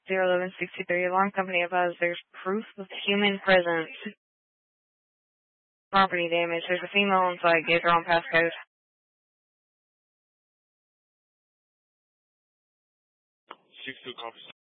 01163, alarm company advised there's proof of human presence. Property damage. There's a female on site. Get her on passcode. 6-2 copies.